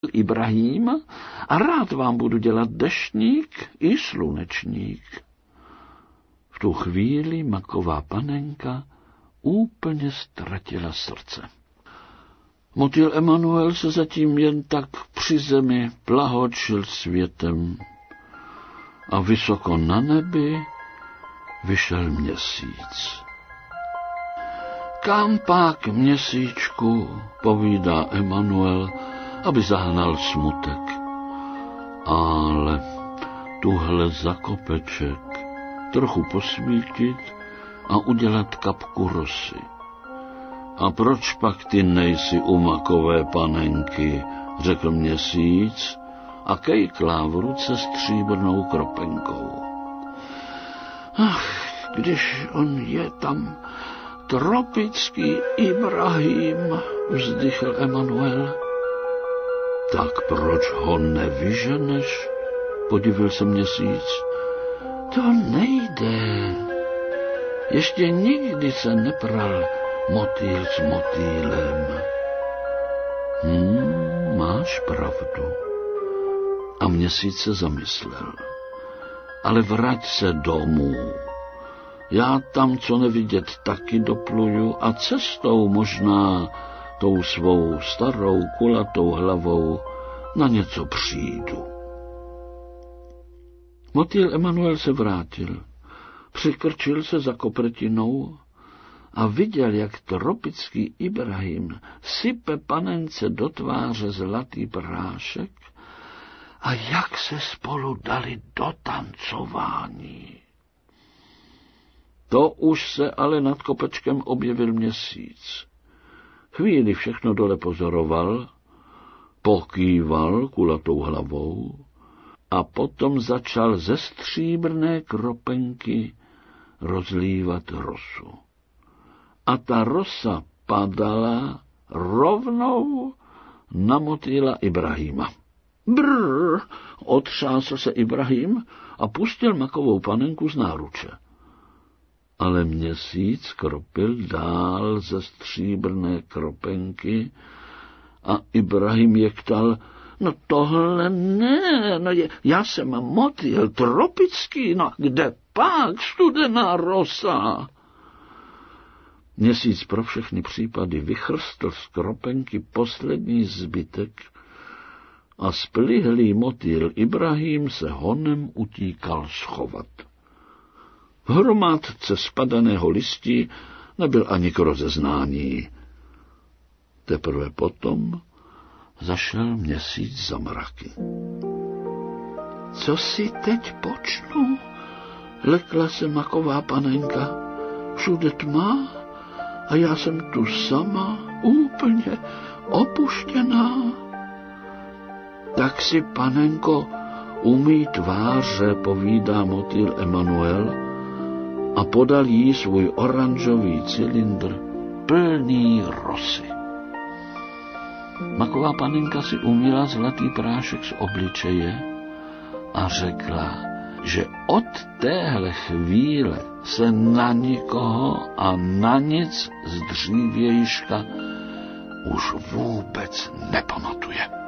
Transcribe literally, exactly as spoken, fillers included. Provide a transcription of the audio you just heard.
Ibrahím a rád vám budu dělat deštník i slunečník. V tu chvíli maková panenka úplně ztratila srdce. Motýl Emanuel se zatím jen tak při zemi plahočil světem a vysoko na nebi vyšel měsíc. Kam pak, měsíčku, povídá Emanuel, aby zahnal smutek. Ale tuhle za kopeček trochu posvítit a udělat kapku rosy. A proč pak ty nejsi u makové panenky, řekl měsíc a kejklá v ruce stříbrnou kropenkou. Ach, když on je tam, tropický Ibrahím, vzdychl Emanuel. Tak proč ho nevyženeš? Podivil se měsíc. To nejde. Ještě nikdy se nepral motýl s motýlem. Hmm, máš pravdu. A měsíc se zamyslel. Ale vrať se domů. Já tam, co nevidět, taky dopluju a cestou možná tou svou starou kulatou hlavou na něco přijdu. Motýl Emanuel se vrátil, přikrčil se za koprtinou a viděl, jak tropický Ibrahim sype panence do tváře zlatý prášek a jak se spolu dali do tancování. To už se ale nad kopečkem objevil měsíc. Chvíli všechno dole pozoroval, pokýval kulatou hlavou a potom začal ze stříbrné kropenky rozlívat rosu. A ta rosa padala rovnou na motýla Ibrahima. Brrr, otřásl se Ibrahim a pustil makovou panenku z náruče. Ale měsíc kropil dál ze stříbrné kropenky a Ibrahim jektal, no tohle ne, no je, já jsem motýl tropický, no kde pak studená rosa? Měsíc pro všechny případy vychrstl z kropenky poslední zbytek a splihlý motýl Ibrahim se honem utíkal schovat. V hromádce spadaného listí nebyl ani k rozeznání. Teprve potom zašel měsíc za mraky. Co si teď počnu? Lekla se maková panenka. Všude tma a já jsem tu sama, úplně opuštěná. Tak si, panenko, umyj tváře, povídá motýl Emanuel, a podal jí svůj oranžový cylindr plný rosy. Maková panenka si umyla zlatý prášek z obličeje a řekla, že od téhle chvíle se na nikoho a na nic z dřívějška už vůbec nepamatuje.